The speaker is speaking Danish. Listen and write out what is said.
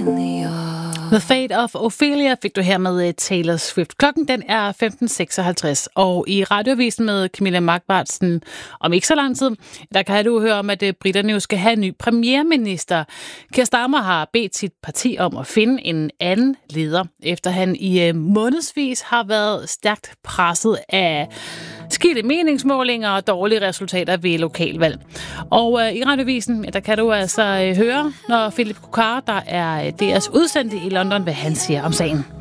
The Fate of Ophelia fik du her med Taylor Swift. Klokken den er 15.56, og i Radioavisen med Camilla Magtbartsen om ikke så lang tid, der kan du høre om, at briterne jo skal have en ny premierminister. Keir Starmer har bedt sit parti om at finde en anden leder, efter han i månedsvis har været stærkt presset af skidte meningsmålinger og dårlige resultater ved lokalvalg. Og i Radioavisen, der kan du altså høre, når Philip Kokar, der er deres udsendte i London, hvad han siger om sagen.